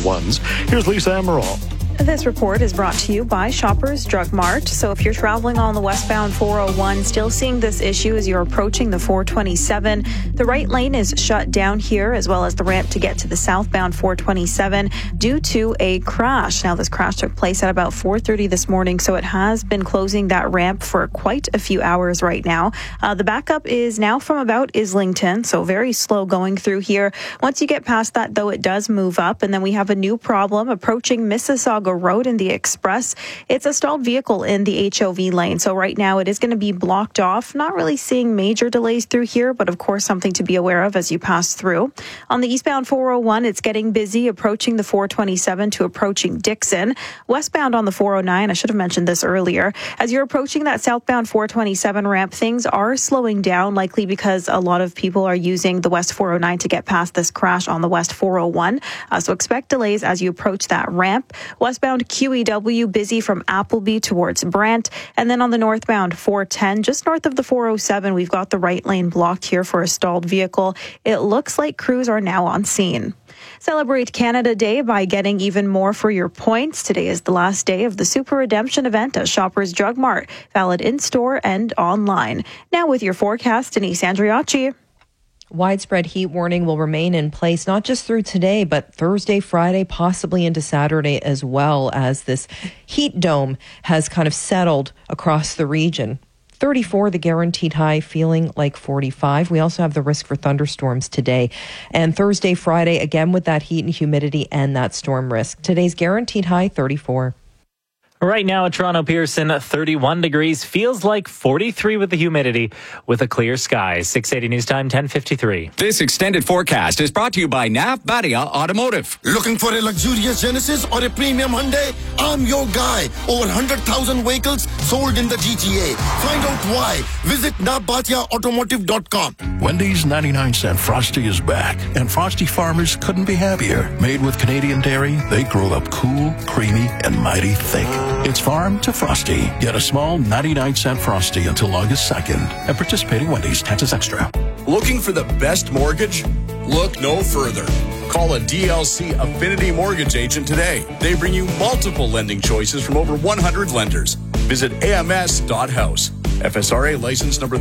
401s. Here's Lisa Amaral. This report is brought to you by Shoppers Drug Mart. So if you're traveling on the westbound 401, still seeing this issue as you're approaching the 427. The right lane is shut down here, as well as the ramp to get to the southbound 427 due to a crash. Now, this crash took place at about 4:30 this morning, so it has been closing that ramp for quite a few hours right now. The backup is now from about Islington, so very slow going through here. Once you get past that, though, it does move up, and then we have a new problem approaching Mississauga Road in the Express. It's a stalled vehicle in the HOV lane, so right now it is going to be blocked off. Not really seeing major delays through here, but of course something to be aware of as you pass through. On the eastbound 401, it's getting busy approaching the 427 to approaching Dixon. Westbound on the 409, I should have mentioned this earlier. As you're approaching that southbound 427 ramp, things are slowing down, likely because a lot of people are using the West 409 to get past this crash on the West 401. So expect delays as you approach that ramp. Westbound QEW busy from Appleby towards Brant. And then on the northbound 410, just north of the 407, we've got the right lane blocked here for a stalled vehicle. It looks like crews are now on scene. Celebrate Canada Day by getting even more for your points. Today is the last day of the Super Redemption event at Shoppers Drug Mart, valid in-store and online. Now with your forecast, Denise Andriacci. Widespread heat warning will remain in place, not just through today, but Thursday, Friday, possibly into Saturday as well, as this heat dome has kind of settled across the region. 34, the guaranteed high, feeling like 45. We also have the risk for thunderstorms today. And Thursday, Friday, again with that heat and humidity and that storm risk. Today's guaranteed high, 34. Right now at Toronto Pearson, 31 degrees, feels like 43 with the humidity, with a clear sky. 680 News Time, 10:53. This extended forecast is brought to you by Nav Badia Automotive. Looking for a luxurious Genesis or a premium Hyundai? I'm your guy. Over 100,000 vehicles sold in the GTA. Find out why. Visit navbatiaautomotive.com. Wendy's 99-cent Frosty is back, and Frosty farmers couldn't be happier. Made with Canadian dairy, they grow up cool, creamy, and mighty thick. It's farm to Frosty. Get a small 99-cent Frosty until August 2nd. At participating Wendy's, taxes extra. Looking for the best mortgage? Look no further. Call a DLC Affinity Mortgage agent today. They bring you multiple lending choices from over 100 lenders. Visit ams.house. FSRA license number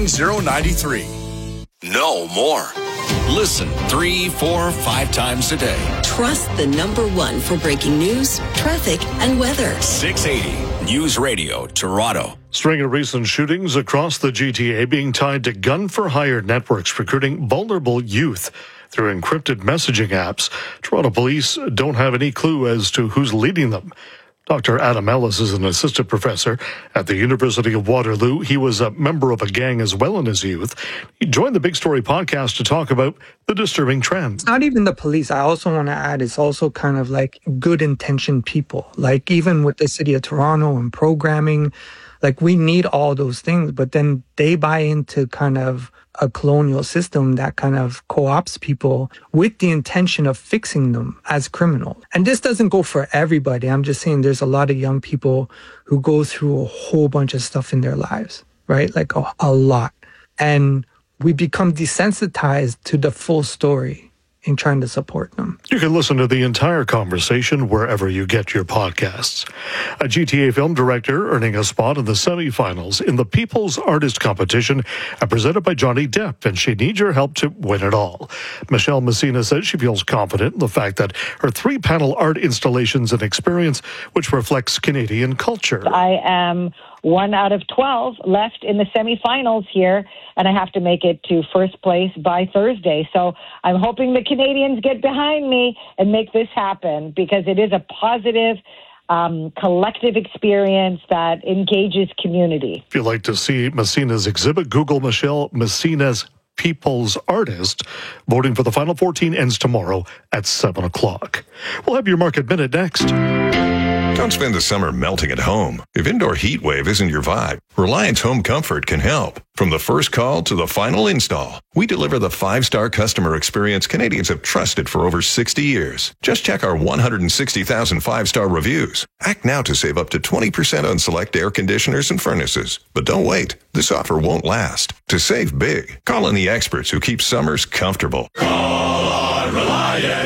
13093. Know more. Listen 3, 4, 5 times a day. Trust the number one for breaking news, traffic, and weather. 680 News Radio, Toronto. String of recent shootings across the GTA being tied to gun-for-hire networks recruiting vulnerable youth through encrypted messaging apps. Toronto police don't have any clue as to who's leading them. Dr. Adam Ellis is an assistant professor at the University of Waterloo. He was a member of a gang as well in his youth. He joined the Big Story podcast to talk about the disturbing trend. It's not even the police. I also want to add, it's also kind of like good intentioned people. Like even with the city of Toronto and programming, like we need all those things, but then they buy into kind of a colonial system that kind of co-opts people with the intention of fixing them as criminals. And this doesn't go for everybody. I'm just saying there's a lot of young people who go through a whole bunch of stuff in their lives, right? Like a lot. And we become desensitized to the full story in trying to support them. You can listen to the entire conversation wherever you get your podcasts. A GTA film director earning a spot in the semifinals in the People's Artist Competition presented by Johnny Depp, and she needs your help to win it all. Michelle Messina says she feels confident in the fact that her 3-panel art installation's an experience which reflects Canadian culture. I am 1 out of 12 left in the semifinals here, and I have to make it to first place by Thursday. So I'm hoping the Canadians get behind me and make this happen, because it is a positive, collective experience that engages community. If you'd like to see Messina's exhibit, Google Michelle Messina's People's Artist. Voting for the Final 14 ends tomorrow at 7 o'clock. We'll have your Market Minute next. Don't spend the summer melting at home. If indoor heat wave isn't your vibe, Reliance Home Comfort can help. From the first call to the final install, we deliver the 5-star customer experience Canadians have trusted for over 60 years. Just check our 160,000 5-star reviews. Act now to save up to 20% on select air conditioners and furnaces. But don't wait. This offer won't last. To save big, call on the experts who keep summers comfortable. Call on Reliance.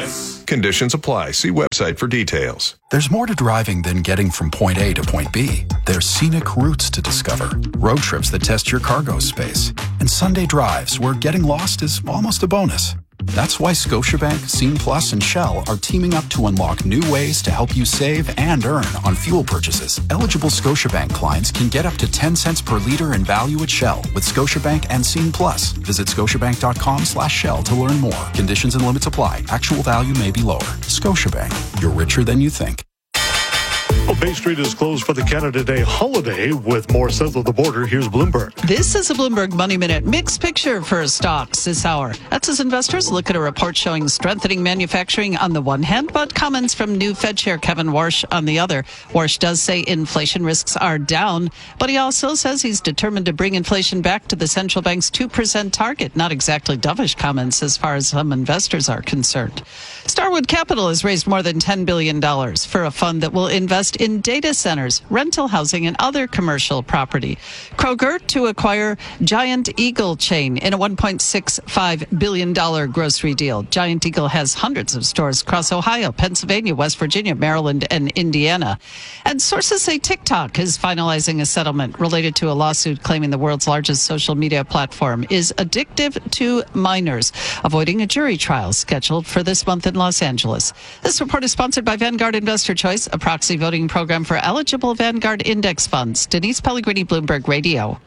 Conditions apply. See website for details. There's more to driving than getting from point A to point B. There's scenic routes to discover, road trips that test your cargo space, and Sunday drives where getting lost is almost a bonus. That's why Scotiabank, Scene Plus, and Shell are teaming up to unlock new ways to help you save and earn on fuel purchases. Eligible Scotiabank clients can get up to 10 cents per liter in value at Shell with Scotiabank and Scene Plus. Visit scotiabank.com/Shell to learn more. Conditions and limits apply. Actual value may be lower. Scotiabank, you're richer than you think. Well, Bay Street is closed for the Canada Day holiday. With more south of the border, here's Bloomberg. This is a Bloomberg Money Minute mixed picture for stocks this hour. That's as investors look at a report showing strengthening manufacturing on the one hand, but comments from new Fed Chair Kevin Warsh on the other. Warsh does say inflation risks are down, but he also says he's determined to bring inflation back to the central bank's 2% target. Not exactly dovish comments as far as some investors are concerned. Starwood Capital has raised more than $10 billion for a fund that will invest in data centers, rental housing, and other commercial property. Kroger to acquire Giant Eagle chain in a $1.65 billion grocery deal. Giant Eagle has hundreds of stores across Ohio, Pennsylvania, West Virginia, Maryland, and Indiana. And sources say TikTok is finalizing a settlement related to a lawsuit claiming the world's largest social media platform is addictive to minors, avoiding a jury trial scheduled for this month in Los Angeles. This report is sponsored by Vanguard Investor Choice, a proxy voting program for eligible Vanguard index funds. Denise Pellegrini, Bloomberg Radio.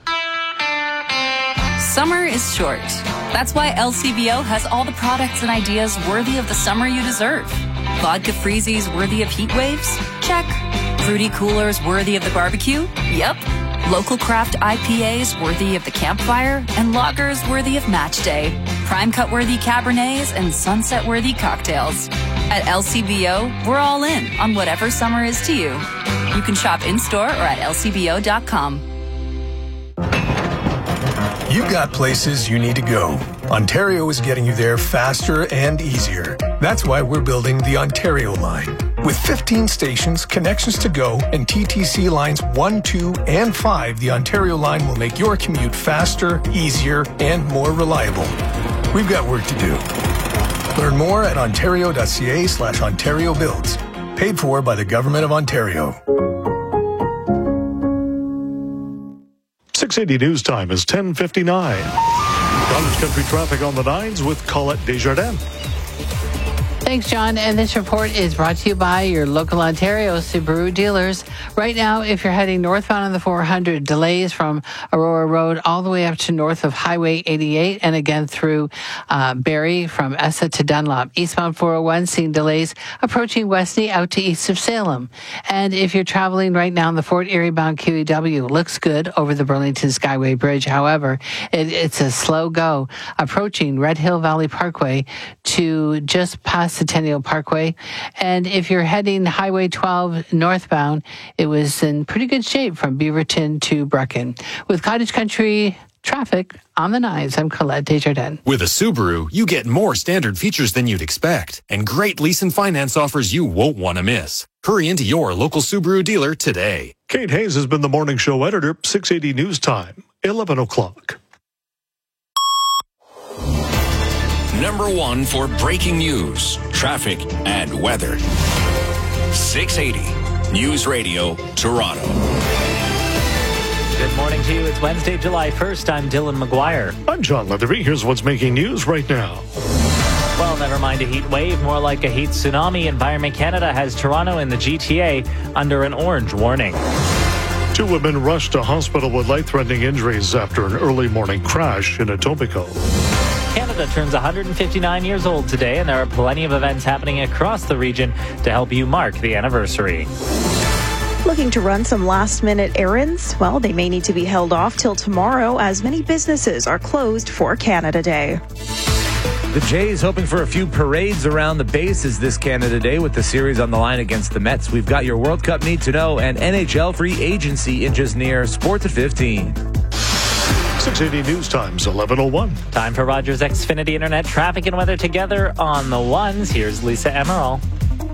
Summer is short. That's why LCBO has all the products and ideas worthy of the summer you deserve. Vodka freezies worthy of heat waves? Check. Fruity coolers worthy of the barbecue? Yep. Local craft IPAs worthy of the campfire, and lagers worthy of match day. Prime cut worthy Cabernets and sunset worthy cocktails. At LCBO, we're all in on whatever summer is to you. You can shop in-store or at lcbo.com. You've got places you need to go. Ontario is getting you there faster and easier. That's why we're building the Ontario line. With 15 stations, connections to go, and TTC lines 1, 2, and 5, the Ontario line will make your commute faster, easier, and more reliable. We've got work to do. Learn more at ontario.ca/Ontario Builds. Paid for by the Government of Ontario. 680 News Time is 10:59. College Country traffic on the 9s with Colette Desjardins. Thanks, John. And this report is brought to you by your local Ontario Subaru dealers. Right now, if you're heading northbound on the 400, delays from Aurora Road all the way up to north of Highway 88 and again through Barrie from Essa to Dunlop. Eastbound 401, seeing delays approaching Westney out to east of Salem. And if you're traveling right now on the Fort Erie bound QEW, looks good over the Burlington Skyway Bridge. However, it's a slow go approaching Red Hill Valley Parkway to just past Centennial Parkway. And if you're heading Highway 12 northbound, it was in pretty good shape from Beaverton to Brecken. With Cottage Country traffic on the 9s, I'm Colette Desjardins. With a Subaru, you get more standard features than you'd expect and great lease and finance offers you won't want to miss. Hurry into your local Subaru dealer today. Kate Hayes has been the morning show editor. 680 News Time, 11 o'clock. Number 1 for breaking news, traffic, and weather. 680 News Radio, Toronto. Good morning to you. It's Wednesday, July 1st. I'm Dylan McGuire. I'm John Leatherby. Here's what's making news right now. Well, never mind a heat wave, more like a heat tsunami. Environment Canada has Toronto and the GTA under an orange warning. 2 women rushed to hospital with life-threatening injuries after an early morning crash in Etobicoke. Canada turns 159 years old today, and there are plenty of events happening across the region to help you mark the anniversary. Looking to run some last-minute errands? Well, they may need to be held off till tomorrow as many businesses are closed for Canada Day. The Jays hoping for a few parades around the bases this Canada Day with the series on the line against the Mets. We've got your World Cup need to know and NHL free agency inches near Sports at 15. 680 News Times, 11:01. Time for Rogers Xfinity Internet traffic and weather together on the 1s. Here's Lisa Emerald.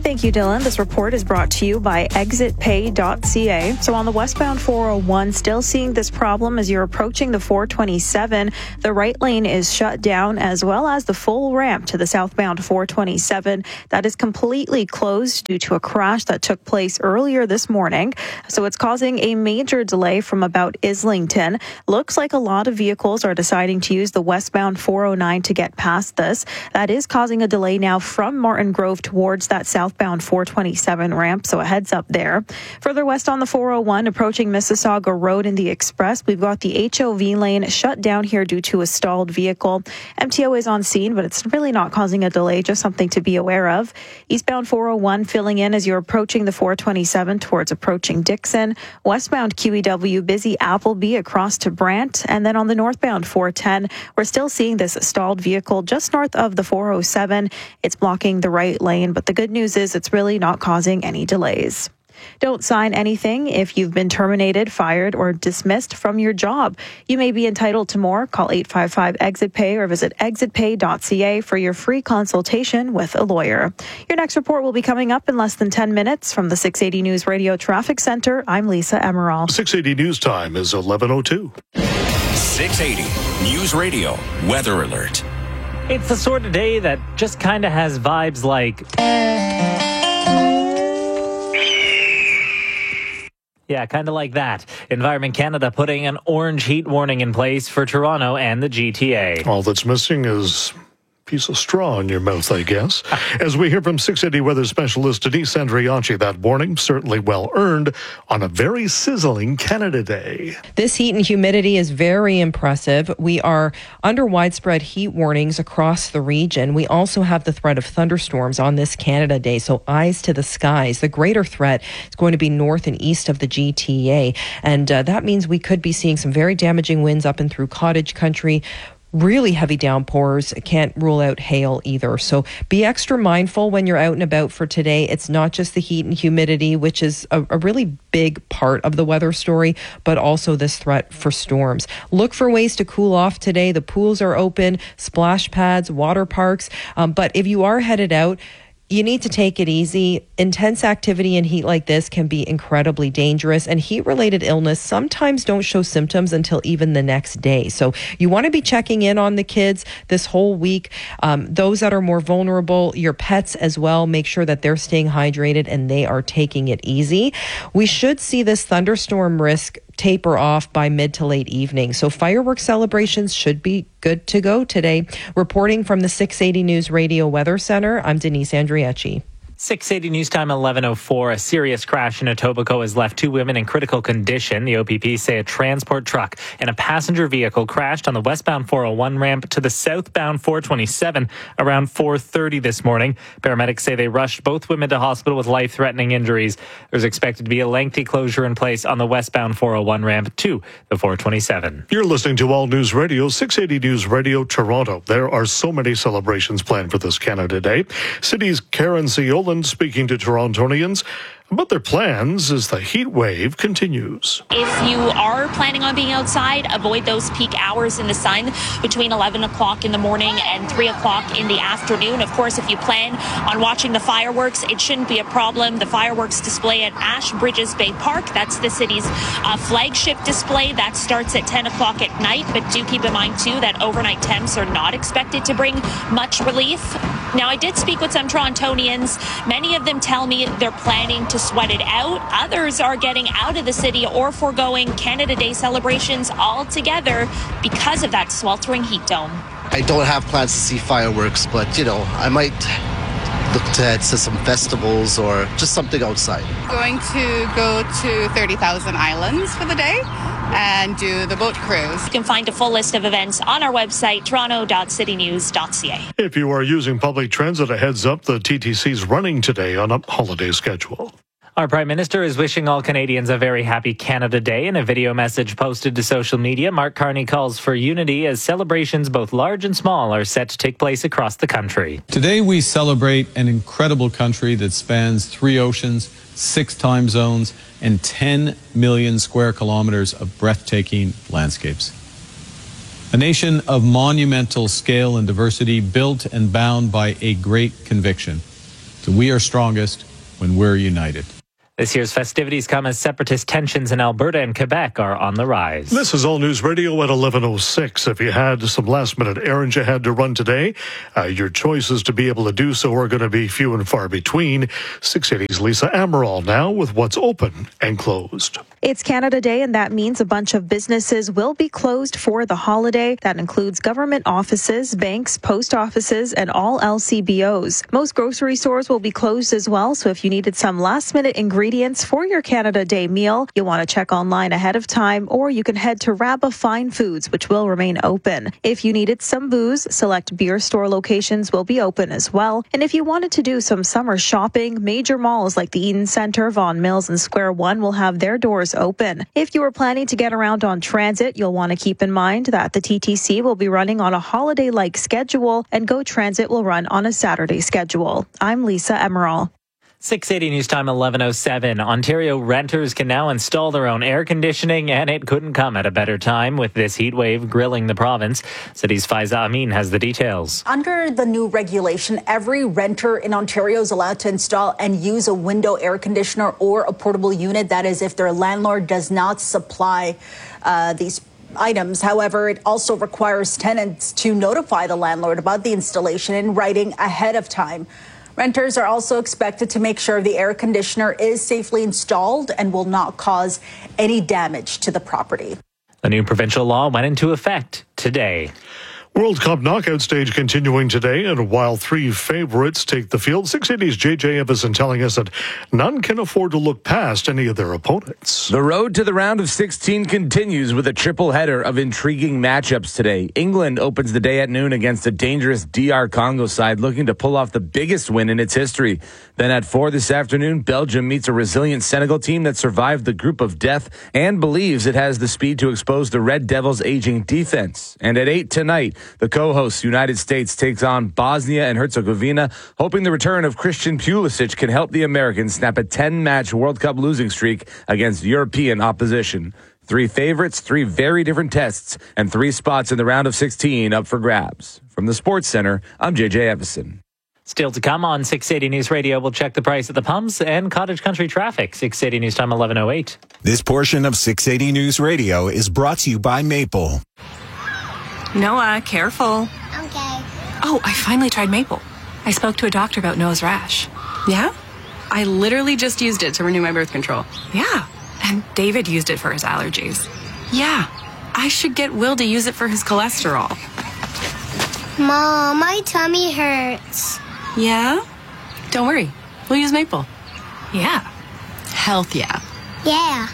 Thank you, Dylan. This report is brought to you by exitpay.ca. So on the westbound 401, still seeing this problem as you're approaching the 427. The right lane is shut down, as well as the full ramp to the southbound 427. That is completely closed due to a crash that took place earlier this morning. So it's causing a major delay from about Islington. Looks like a lot of vehicles are deciding to use the westbound 409 to get past this. That is causing a delay now from Martin Grove towards that southbound 427 ramp, so a heads up there. Further west on the 401, approaching Mississauga Road in the Express, we've got the HOV lane shut down here due to a stalled vehicle. MTO is on scene, but it's really not causing a delay, just something to be aware of. Eastbound 401 filling in as you're approaching the 427 towards approaching Dixon. Westbound QEW busy Appleby across to Brant, and then on the northbound 410, we're still seeing this stalled vehicle just north of the 407. It's blocking the right lane, but the good news is it's really not causing any delays. Don't sign anything if you've been terminated, fired, or dismissed from your job. You may be entitled to more. Call 855-EXIT-PAY or visit exitpay.ca for your free consultation with a lawyer. Your next report will be coming up in less than 10 minutes from the 680 News Radio Traffic Center. I'm Lisa Emerald. 680 News Time is 11:02. 680 News Radio Weather Alert. It's the sort of day that just kind of has vibes like... Yeah, kind of like that. Environment Canada putting an orange heat warning in place for Toronto and the GTA. All that's missing is a piece of straw in your mouth, I guess. As we hear from 680 weather specialist Denise Andriachi, that warning certainly well earned on a very sizzling Canada Day. This heat and humidity is very impressive. We are under widespread heat warnings across the region. We also have the threat of thunderstorms on this Canada Day, so eyes to the skies. The greater threat is going to be north and east of the GTA, and that means we could be seeing some very damaging winds up and through cottage country. Really heavy downpours. Can't rule out hail either. So be extra mindful when you're out and about for today. It's not just the heat and humidity, which is a really big part of the weather story, but also this threat for storms. Look for ways to cool off today. The pools are open, splash pads, water parks. But if you are headed out, you need to take it easy. Intense activity and heat like this can be incredibly dangerous, and heat-related illness sometimes don't show symptoms until even the next day. So you want to be checking in on the kids this whole week. Those that are more vulnerable, your pets as well, make sure that they're staying hydrated and they are taking it easy. We should see this thunderstorm risk taper off by mid to late evening. So fireworks celebrations should be good to go today. Reporting from the 680 News Radio Weather Center, I'm Denise Andriachi. 680 News Time 11:04. A serious crash in Etobicoke has left two women in critical condition. The OPP say a transport truck and a passenger vehicle crashed on the westbound 401 ramp to the southbound 427 around 4:30 this morning. Paramedics say they rushed both women to hospital with life-threatening injuries. There's expected to be a lengthy closure in place on the westbound 401 ramp to the 427. You're listening to All News Radio, 680 News Radio Toronto. There are so many celebrations planned for this Canada Day. City's Karen Ciola speaking to Torontonians about their plans as the heat wave continues. If you are planning on being outside, avoid those peak hours in the sun between 11 o'clock in the morning and 3 o'clock in the afternoon. Of course, if you plan on watching the fireworks, it shouldn't be a problem. The fireworks display at Ash Bridges Bay Park, that's the city's flagship display. That starts at 10 o'clock at night, but do keep in mind, too, that overnight temps are not expected to bring much relief. Now, I did speak with some Torontonians. Many of them tell me they're planning to sweat it out. Others are getting out of the city or foregoing Canada Day celebrations altogether because of that sweltering heat dome. I don't have plans to see fireworks, but, I might look to head to some festivals or just something outside. Going to go to 30,000 Islands for the day and do the boat cruise. You can find a full list of events on our website, toronto.citynews.ca. If you are using public transit, a heads up, the TTC's running today on a holiday schedule. Our Prime Minister is wishing all Canadians a very happy Canada Day. In a video message posted to social media, Mark Carney calls for unity as celebrations both large and small are set to take place across the country. Today we celebrate an incredible country that spans 3 oceans, 6 time zones, and 10 million square kilometers of breathtaking landscapes. A nation of monumental scale and diversity, built and bound by a great conviction So we are strongest when we're united. This year's festivities come as separatist tensions in Alberta and Quebec are on the rise. This is All News Radio at 11:06. If you had some last-minute errands you had to run today, your choices to be able to do so are going to be few and far between. 680's Lisa Amaral now with what's open and closed. It's Canada Day, and that means a bunch of businesses will be closed for the holiday. That includes government offices, banks, post offices, and all LCBOs. Most grocery stores will be closed as well, so if you needed some last-minute ingredients for your Canada Day meal, you'll want to check online ahead of time, or you can head to Rabba Fine Foods, which will remain open. If you needed some booze, select beer store locations will be open as well. And if you wanted to do some summer shopping, major malls like the Eden Centre, Vaughan Mills, and Square One will have their doors open. If you are planning to get around on transit, you'll want to keep in mind that the TTC will be running on a holiday-like schedule, and GO Transit will run on a Saturday schedule. I'm Lisa Emerald. 680 News Time 11:07. Ontario renters can now install their own air conditioning, and it couldn't come at a better time with this heat wave grilling the province. City's Faiza Amin has the details. Under the new regulation, every renter in Ontario is allowed to install and use a window air conditioner or a portable unit. That is, if their landlord does not supply these items. However, it also requires tenants to notify the landlord about the installation in writing ahead of time. Renters are also expected to make sure the air conditioner is safely installed and will not cause any damage to the property. The new provincial law went into effect today. World Cup knockout stage continuing today, and while three favorites take the field, 680's JJ Evison telling us that none can afford to look past any of their opponents. The road to the round of 16 continues with a triple header of intriguing matchups today. England opens the day at noon against a dangerous DR Congo side looking to pull off the biggest win in its history. Then at 4 this afternoon, Belgium meets a resilient Senegal team that survived the group of death and believes it has the speed to expose the Red Devils' aging defense. And at 8 tonight, the co-host United States takes on Bosnia and Herzegovina, hoping the return of Christian Pulisic can help the Americans snap a 10-match World Cup losing streak against European opposition. Three favorites, three very different tests, and three spots in the round of 16 up for grabs. From the Sports Center, I'm JJ Evison. Still to come on 680 News Radio, we'll check the price at the pumps and cottage country traffic. 680 News Time 11:08. This portion of 680 News Radio is brought to you by Maple. Noah, careful. Okay. Oh, I finally tried Maple. I spoke to a doctor about Noah's rash. Yeah? I literally just used it to renew my birth control. Yeah. And David used it for his allergies. Yeah. I should get Will to use it for his cholesterol. Mom, my tummy hurts. Yeah? Don't worry. We'll use Maple. Yeah. Health, yeah. Yeah.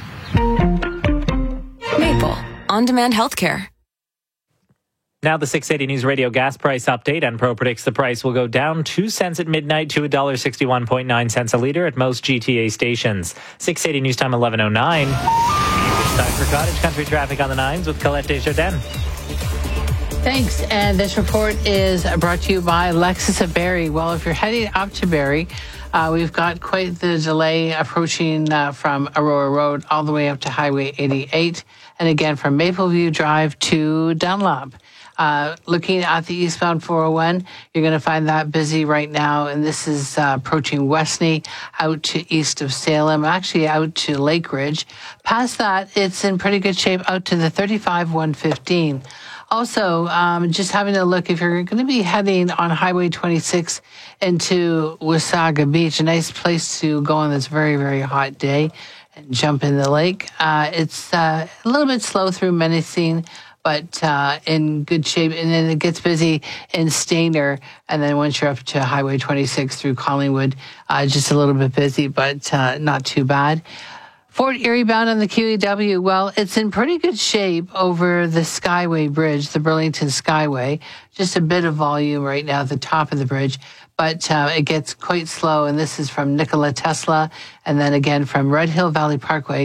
Maple. On-demand healthcare. Now the 680 News Radio gas price update. Enpro predicts the price will go down 2 cents at midnight to $1.61.9 a litre at most GTA stations. 680 News Time 11:09. It's time for cottage country traffic on the 9s with Colette Desjardins. Thanks. And this report is brought to you by Lexus of Barrie. Well, if you're heading up to Barrie, we've got quite the delay approaching from Aurora Road all the way up to Highway 88. And again, from Mapleview Drive to Dunlop. Looking at the eastbound 401, you're going to find that busy right now. And this is approaching Westney out to east of Salem, actually out to Lake Ridge. Past that, it's in pretty good shape out to the 35-115. Also, just having a look, if you're going to be heading on Highway 26 into Wasaga Beach, a nice place to go on this very, very hot day and jump in the lake. It's a little bit slow through Menacing, but in good shape. And then it gets busy in Stainer. And then once you're up to Highway 26 through Collingwood, just a little bit busy, but not too bad. Fort Erie bound on the QEW, well, it's in pretty good shape over the Skyway Bridge, the Burlington Skyway. Just a bit of volume right now at the top of the bridge, but it gets quite slow. And this is from Nikola Tesla, and then again from Red Hill Valley Parkway to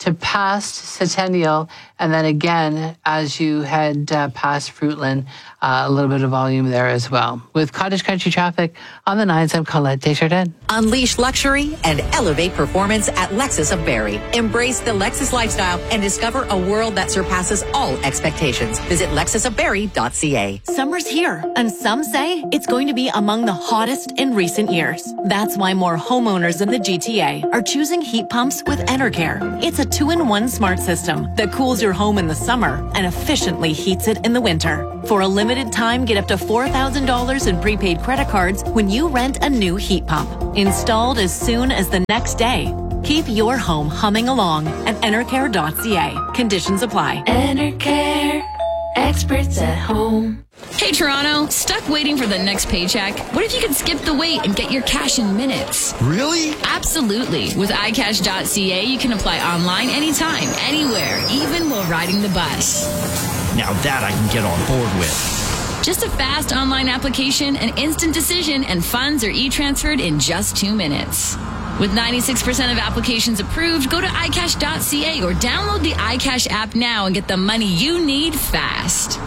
to past Centennial, and then again as you head past Fruitland, a little bit of volume there as well. With Cottage Country traffic on the 9s, I'm Colette Desjardins. Unleash luxury and elevate performance at Lexus of Barrie. Embrace the Lexus lifestyle and discover a world that surpasses all expectations. Visit lexusofbarrie.ca. Summer's here, and some say it's going to be among the hottest in recent years. That's why more homeowners in the GTA are choosing heat pumps with Enercare. It's a 2-in-1 smart system that cools your home in the summer and efficiently heats it in the winter. For a limited time, get up to $4,000 in prepaid credit cards when you rent a new heat pump. Installed as soon as the next day. Keep your home humming along at Enercare.ca. Conditions apply. Enercare. Experts at home. Hey Toronto, stuck waiting for the next paycheck? What if you could skip the wait and get your cash in minutes? Really? Absolutely. With iCash.ca, you can apply online anytime, anywhere, even while riding the bus. Now that I can get on board with. Just a fast online application, an instant decision, and funds are e-transferred in just 2 minutes. With 96% of applications approved, go to iCash.ca or download the iCash app now and get the money you need fast.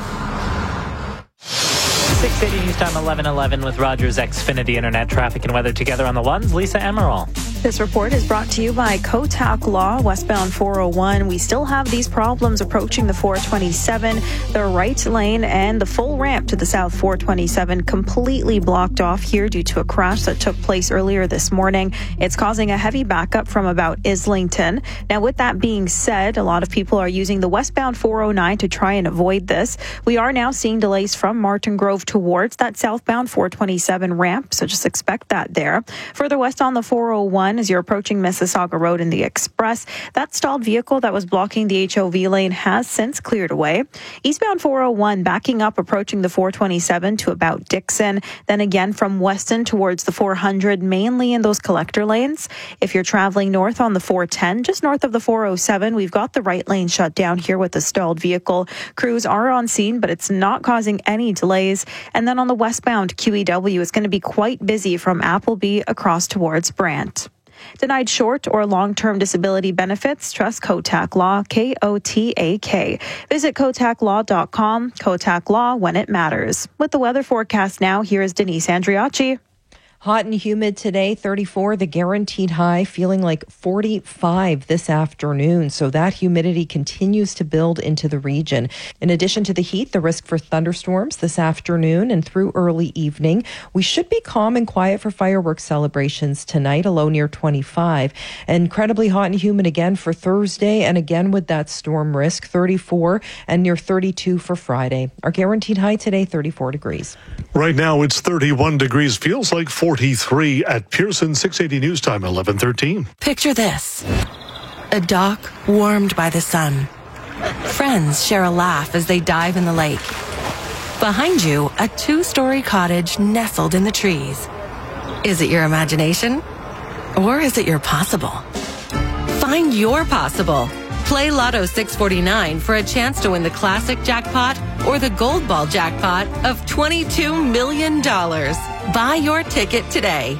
6:80 News Time, 11:11 with Rogers Xfinity Internet Traffic and Weather together on the ones. Lisa Emerald. This report is brought to you by Kotak Law, westbound 401. We still have these problems approaching the 427, the right lane and the full ramp to the south 427 completely blocked off here due to a crash that took place earlier this morning. It's causing a heavy backup from about Islington. Now, with that being said, a lot of people are using the westbound 409 to try and avoid this. We are now seeing delays from Martin Grove towards that southbound 427 ramp, so just expect that there. Further west on the 401, as you're approaching Mississauga Road in the Express, that stalled vehicle that was blocking the HOV lane has since cleared away. Eastbound 401 backing up approaching the 427 to about Dixon. Then again from Weston towards the 400, mainly in those collector lanes. If you're traveling north on the 410, just north of the 407, we've got the right lane shut down here with the stalled vehicle. Crews are on scene, but it's not causing any delays. And then on the westbound QEW, it's going to be quite busy from Appleby across towards Brant. Denied short or long-term disability benefits? Trust Kotak Law, Kotak. Visit kotaklaw.com. Kotak Law, when it matters. With the weather forecast now, here is Denise Andriacci. Hot and humid today, 34, the guaranteed high, feeling like 45 this afternoon. So that humidity continues to build into the region. In addition to the heat, the risk for thunderstorms this afternoon and through early evening. We should be calm and quiet for fireworks celebrations tonight, a low near 25. Incredibly hot and humid again for Thursday, and again with that storm risk, 34 and near 32 for Friday. Our guaranteed high today, 34 degrees. Right now, it's 31 degrees. Feels like 43 at Pearson. 680 News Time, 11:13. Picture this. A dock warmed by the sun. Friends share a laugh as they dive in the lake. Behind you, a 2-story cottage nestled in the trees. Is it your imagination? Or is it your possible? Find your possible. Play Lotto 649 for a chance to win the classic jackpot or the gold ball jackpot of $22 million. Buy your ticket today.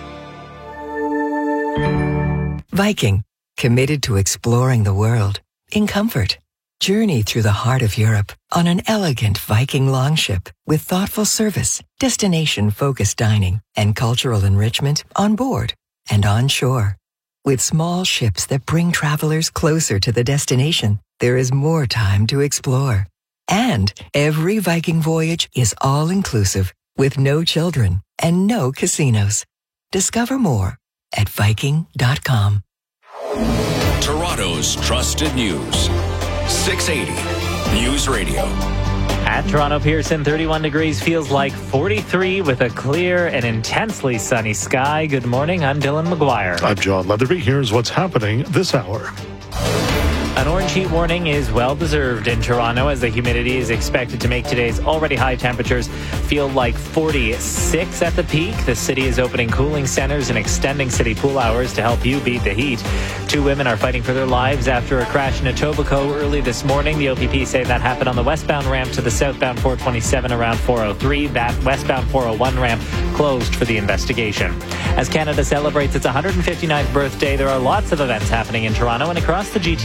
Viking, committed to exploring the world in comfort. Journey through the heart of Europe on an elegant Viking longship with thoughtful service, destination-focused dining, and cultural enrichment on board and on shore. With small ships that bring travelers closer to the destination, there is more time to explore. And every Viking voyage is all-inclusive with no children and no casinos. Discover more at Viking.com. Toronto's trusted news. 680 News Radio. At Toronto Pearson, 31 degrees, feels like 43 with a clear and intensely sunny sky. Good morning, I'm Dylan McGuire. I'm John Leatherby. Here's what's happening this hour. An orange heat warning is well-deserved in Toronto as the humidity is expected to make today's already high temperatures feel like 46 at the peak. The city is opening cooling centers and extending city pool hours to help you beat the heat. 2 women are fighting for their lives after a crash in Etobicoke early this morning. The OPP say that happened on the westbound ramp to the southbound 427 around 403. That westbound 401 ramp closed for the investigation. As Canada celebrates its 159th birthday, there are lots of events happening in Toronto and across the GTA to help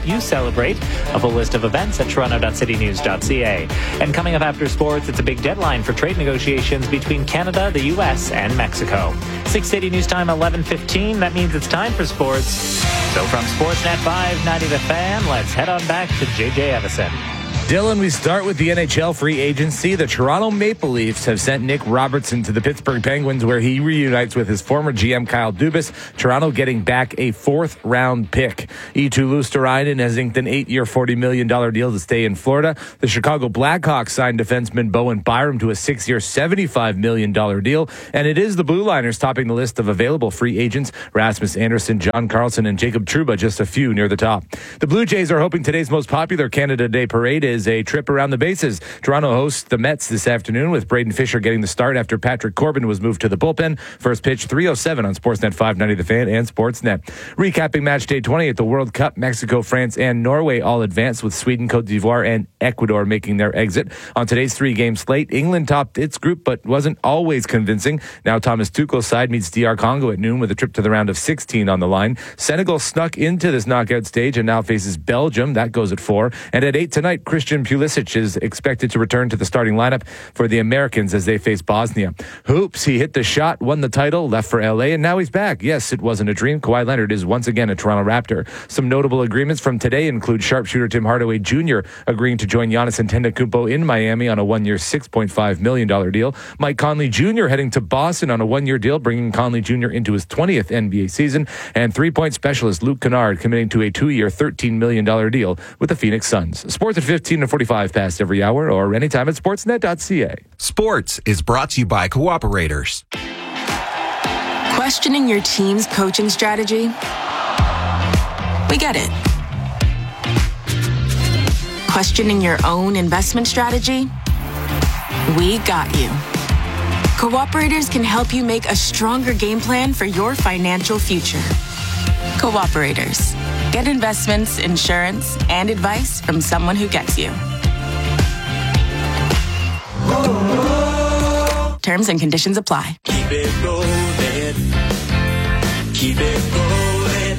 help you celebrate. A full list of events at toronto.citynews.ca. And coming up after sports, it's a big deadline for trade negotiations between Canada, the U.S., and Mexico. 6:80 news time, 11:15. That means it's time for sports. So from Sportsnet 590 The Fan, let's head on back to J.J. Evison. Dylan, we start with the NHL free agency. The Toronto Maple Leafs have sent Nick Robertson to the Pittsburgh Penguins, where he reunites with his former GM Kyle Dubas. Toronto getting back a 4th-round pick. Eetu Luostarinen has inked an 8-year, $40 million deal to stay in Florida. The Chicago Blackhawks signed defenseman Bowen Byram to a 6-year, $75 million deal. And it is the Blue Liners topping the list of available free agents. Rasmus Anderson, John Carlson, and Jacob Trouba, just a few near the top. The Blue Jays are hoping today's most popular Canada Day parade is a trip around the bases. Toronto hosts the Mets this afternoon, with Braden Fisher getting the start after Patrick Corbin was moved to the bullpen. First pitch, 3:07 on Sportsnet 590 The Fan and Sportsnet. Recapping match day 20 at the World Cup, Mexico, France, and Norway all advanced, with Sweden, Cote d'Ivoire, and Ecuador making their exit. On today's 3-game slate, England topped its group but wasn't always convincing. Now Thomas Tuchel's side meets DR Congo at noon with a trip to the round of 16 on the line. Senegal snuck into this knockout stage and now faces Belgium. That goes at 4. And at 8 tonight, Christian Pulisic is expected to return to the starting lineup for the Americans as they face Bosnia. Hoops, he hit the shot, won the title, left for LA, and now he's back. Yes, it wasn't a dream. Kawhi Leonard is once again a Toronto Raptor. Some notable agreements from today include sharpshooter Tim Hardaway Jr. agreeing to join Giannis Antetokounmpo in Miami on a 1-year, $6.5 million deal. Mike Conley Jr. heading to Boston on a 1-year deal, bringing Conley Jr. into his 20th NBA season. And 3-point specialist Luke Kennard committing to a 2-year, $13 million deal with the Phoenix Suns. Sports at 15 and 45 past every hour or anytime at sportsnet.ca. Sports is brought to you by Cooperators. Questioning your team's coaching strategy? We get it. Questioning your own investment strategy? We got you. Cooperators can help you make a stronger game plan for your financial future. Cooperators. Get investments, insurance, and advice from someone who gets you. Terms and conditions apply. Keep it rolling. Keep it rolling.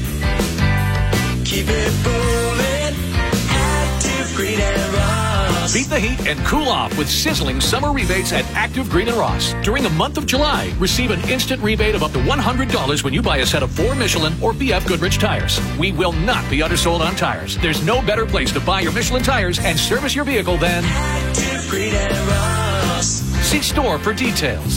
Keep it rolling. Active Green and Ross. Beat the heat and cool off with sizzling summer rebates at Active Green and Ross. During the month of July, receive an instant rebate of up to $100 when you buy a set of 4 Michelin or BF Goodrich tires. We will not be undersold on tires. There's no better place to buy your Michelin tires and service your vehicle than Active Green and Ross. See store for details.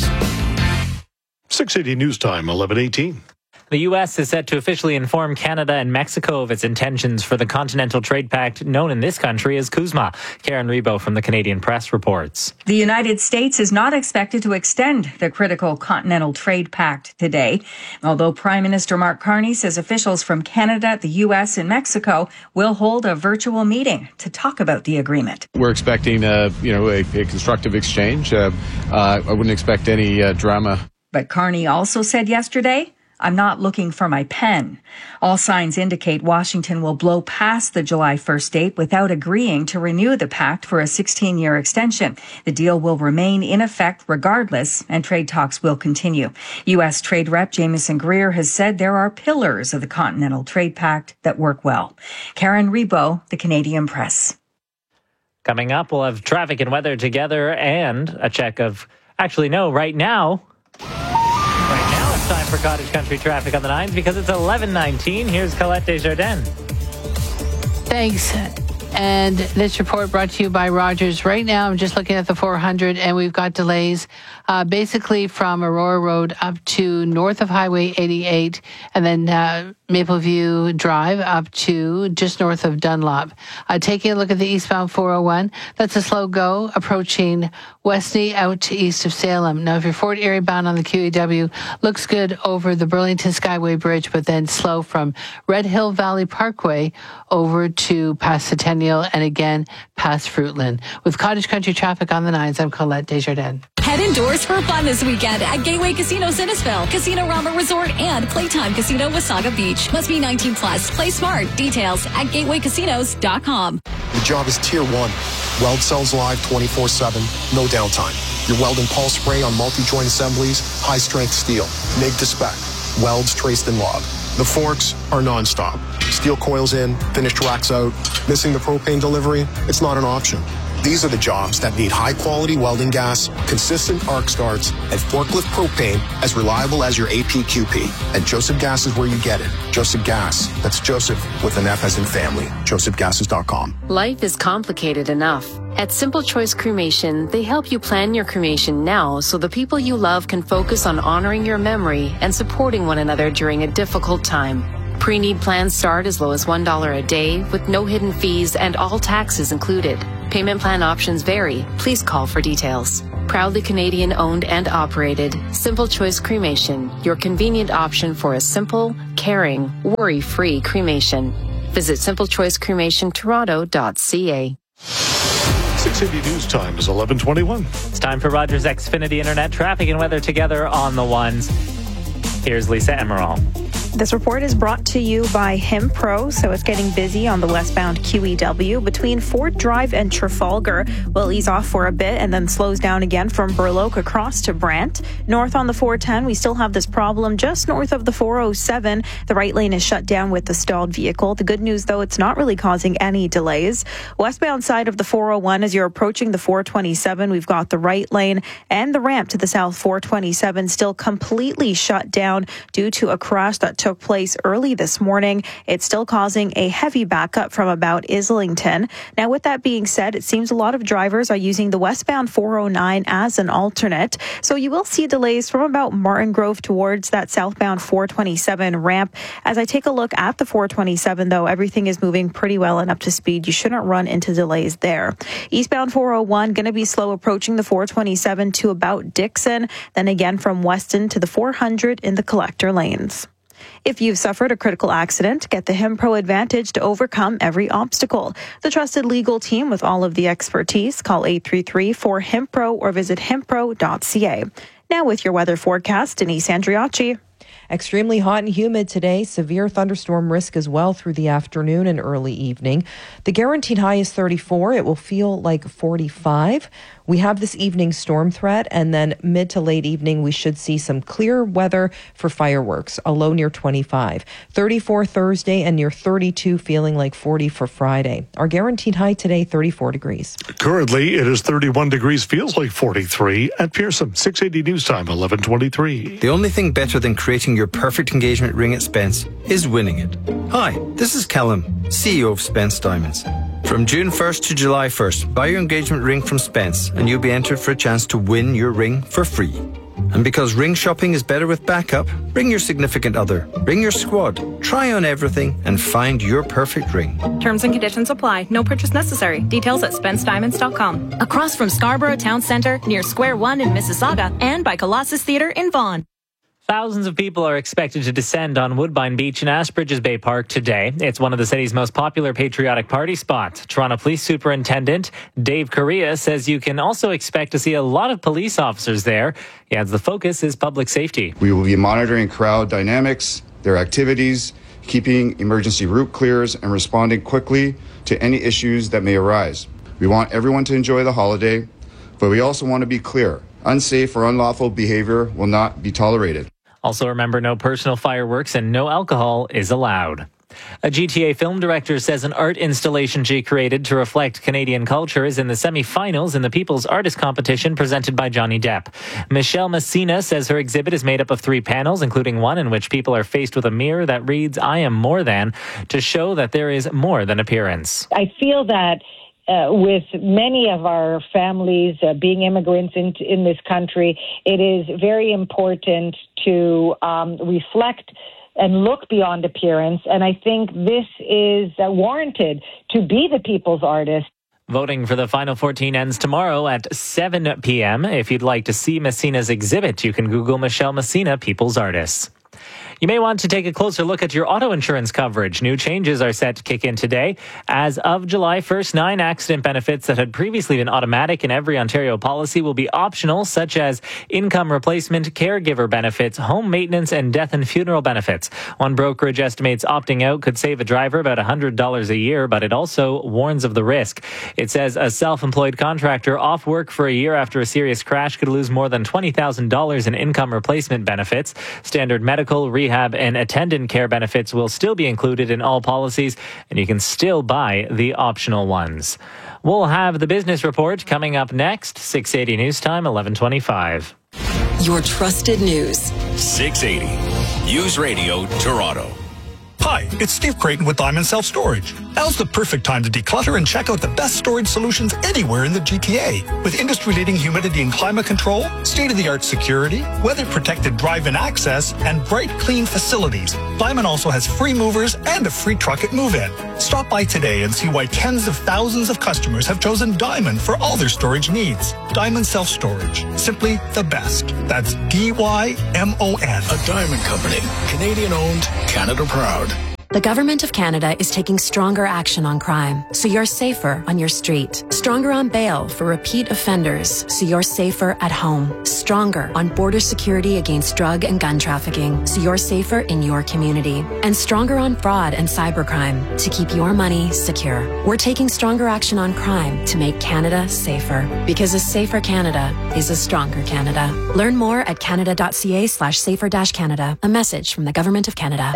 6:80 news time, 11:18. The U.S. is set to officially inform Canada and Mexico of its intentions for the Continental Trade Pact, known in this country as CUSMA. Karen Rebo from the Canadian Press reports. The United States is not expected to extend the critical Continental Trade Pact today, although Prime Minister Mark Carney says officials from Canada, the U.S., and Mexico will hold a virtual meeting to talk about the agreement. We're expecting, a constructive exchange. I wouldn't expect any drama. But Carney also said yesterday, "I'm not looking for my pen." All signs indicate Washington will blow past the July 1st date without agreeing to renew the pact for a 16-year extension. The deal will remain in effect regardless, and trade talks will continue. U.S. Trade Rep Jamieson Greer has said there are pillars of the Continental Trade Pact that work well. Karen Rebo, the Canadian Press. Coming up, we'll have traffic and weather together and a check of... Actually, no, right now it's time for Cottage Country traffic on the 9s because it's 11:19. Here's Colette Desjardins. Thanks. And this report brought to you by Rogers. Right now, I'm just looking at the 400, and we've got delays basically from Aurora Road up to north of Highway 88, and then Mapleview Drive up to just north of Dunlop. Taking a look at the eastbound 401, that's a slow go approaching Westney out to east of Salem. Now, if you're Fort Erie bound on the QEW, looks good over the Burlington Skyway Bridge, but then slow from Red Hill Valley Parkway over to past Centennial and again past Fruitland. With Cottage Country traffic on the 9s, I'm Colette Desjardins. Head indoors for fun this weekend at Gateway Casino Sinnesville, Casino Rama Resort, and Playtime Casino Wasaga Beach. Must be 19 plus. Play smart. Details at gatewaycasinos.com. Your job is Tier 1. Weld cells live 24/7, no downtime. Your welding pulse spray on multi-joint assemblies, high-strength steel, MIG to spec, welds traced and logged. The forks are nonstop. steel coils in, finished racks out, missing the propane delivery, it's not an option. These are the jobs that need high-quality welding gas, consistent arc starts, and forklift propane as reliable as your APQP. And Joseph Gas is where you get it. Joseph Gas. That's Joseph with an F as in family. josephgases.com. Life is complicated enough. At Simple Choice Cremation, they help you plan your cremation now so the people you love can focus on honoring your memory and supporting one another during a difficult time. Pre-need plans start as low as $1 a day with no hidden fees and all taxes included. Payment plan options vary. Please call for details. Proudly Canadian owned and operated, Simple Choice Cremation, your convenient option for a simple, caring, worry-free cremation. Visit simplechoicecremationtoronto.ca. 680 News Time is 11:21. It's time for Rogers Xfinity Internet traffic and weather together on the ones. Here's Lisa Emerald. This report is brought to you by Himpro, so it's getting busy on the westbound QEW between Fort Drive and Trafalgar. Will ease off for a bit and then slows down again from Burloak across to Brant. North on the 410, we still have this problem just north of the 407. The right lane is shut down with the stalled vehicle. The good news, though, it's not really causing any delays. Westbound side of the 401, as you're approaching the 427, we've got the right lane and the ramp to the south 427 still completely shut down due to a crash that took place early this morning. It's still causing a heavy backup from about Islington. Now, with that being said, it seems a lot of drivers are using the westbound 409 as an alternate. So you will see delays from about Martin Grove towards that southbound 427 ramp. As I take a look at the 427, though, everything is moving pretty well and up to speed. You shouldn't run into delays there. Eastbound 401 going to be slow approaching the 427 to about Dixon. Then again from Weston to the 400 in the collector lanes. If you've suffered a critical accident, get the Himpro Advantage to overcome every obstacle. The trusted legal team with all of the expertise. Call 833-4HIMPRO or visit himpro.ca. Now with your weather forecast, Denise Andriacci. Extremely hot and humid today. Severe thunderstorm risk as well through the afternoon and early evening. The guaranteed high is 34. It will feel like 45. We have this evening storm threat, and then mid to late evening, we should see some clear weather for fireworks, a low near 25. 34 Thursday and near 32, feeling like 40 for Friday. Our guaranteed high today, 34 degrees. Currently, it is 31 degrees, feels like 43 at Pearson. 680 News Time, 11:23. The only thing better than creating your perfect engagement ring at Spence is winning it. Hi, this is Callum, CEO of Spence Diamonds. From June 1st to July 1st, buy your engagement ring from Spence and you'll be entered for a chance to win your ring for free. And because ring shopping is better with backup, bring your significant other, bring your squad, try on everything and find your perfect ring. Terms and conditions apply. No purchase necessary. Details at SpenceDiamonds.com. Across from Scarborough Town Centre, near Square One in Mississauga, and by Colossus Theatre in Vaughan. Thousands of people are expected to descend on Woodbine Beach in Ashbridges Bay Park today. It's one of the city's most popular patriotic party spots. Toronto Police Superintendent Dave Correa says you can also expect to see a lot of police officers there. He adds the focus is public safety. We will be monitoring crowd dynamics, their activities, keeping emergency route clears, and responding quickly to any issues that may arise. We want everyone to enjoy the holiday, but we also want to be clear. Unsafe or unlawful behavior will not be tolerated. Also remember, no personal fireworks and no alcohol is allowed. A GTA film director says an art installation she created to reflect Canadian culture is in the semi-finals in the People's Artist Competition presented by Johnny Depp. Michelle Messina says her exhibit is made up of 3 panels, including one in which people are faced with a mirror that reads, "I am more than," to show that there is more than appearance. I feel that with many of our families being immigrants in this country, it is very important to reflect and look beyond appearance. And I think this is warranted to be the people's artist. Voting for the Final 14 ends tomorrow at 7 p.m. If you'd like to see Messina's exhibit, you can Google Michelle Messina, People's Artists. You may want to take a closer look at your auto insurance coverage. New changes are set to kick in today. As of July 1st, 9 accident benefits that had previously been automatic in every Ontario policy will be optional, such as income replacement, caregiver benefits, home maintenance, and death and funeral benefits. One brokerage estimates opting out could save a driver about $100 a year, but it also warns of the risk. It says a self-employed contractor off work for a year after a serious crash could lose more than $20,000 in income replacement benefits. Standard medical, rehab and attendant care benefits will still be included in all policies, and you can still buy the optional ones. We'll have the business report coming up next. 680 News Time, 11:25. Your trusted news. 680 News Radio Toronto. Hi, it's Steve Creighton with Diamond Self Storage. Now's the perfect time to declutter and check out the best storage solutions anywhere in the GTA. With industry-leading humidity and climate control, state-of-the-art security, weather-protected drive-in access, and bright, clean facilities, Diamond also has free movers and a free truck at move-in. Stop by today and see why tens of thousands of customers have chosen Diamond for all their storage needs. Diamond Self Storage. Simply the best. That's DYMON. A Diamond Company. Canadian-owned, Canada proud. The Government of Canada is taking stronger action on crime, so you're safer on your street. Stronger on bail for repeat offenders, so you're safer at home. Stronger on border security against drug and gun trafficking, so you're safer in your community. And stronger on fraud and cybercrime, to keep your money secure. We're taking stronger action on crime to make Canada safer. Because a safer Canada is a stronger Canada. Learn more at canada.ca/safer-Canada. A message from the Government of Canada.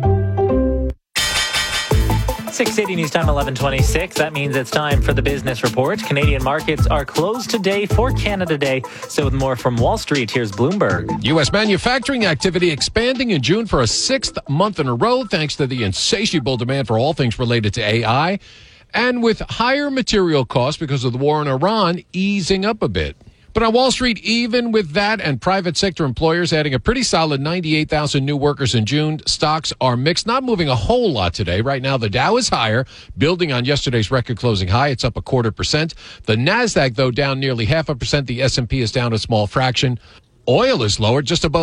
680 News Time, 11:26. That means it's time for the business report. Canadian markets are closed today for Canada Day. So with more from Wall Street, here's Bloomberg. U.S. manufacturing activity expanding in June for a sixth month in a row, thanks to the insatiable demand for all things related to AI. And with higher material costs because of the war in Iran easing up a bit. But on Wall Street, even with that and private sector employers adding a pretty solid 98,000 new workers in June, stocks are mixed, not moving a whole lot today. Right now, the Dow is higher, building on yesterday's record closing high. It's up 0.25%. The NASDAQ, though, down nearly 0.5%. The S&P is down a small fraction. Oil is lower, just above